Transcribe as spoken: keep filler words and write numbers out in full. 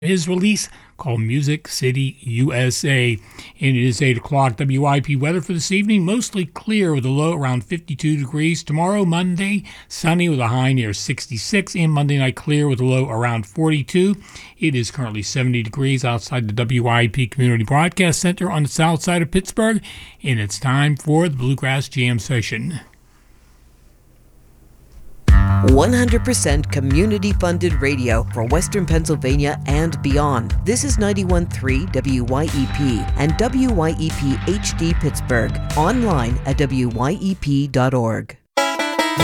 his release called Music City, U S A. And it is eight o'clock. W I P weather for this evening, mostly clear with a low around fifty-two degrees. Tomorrow, Monday, sunny with a high near sixty-six. And Monday night, clear with a low around forty-two. It is currently seventy degrees outside the W I P Community Broadcast Center on the south side of Pittsburgh. And it's time for the Bluegrass Jam session. one hundred percent community-funded radio for Western Pennsylvania and beyond. This is ninety-one point three W Y E P and W Y E P H D Pittsburgh. Online at W Y E P dot org.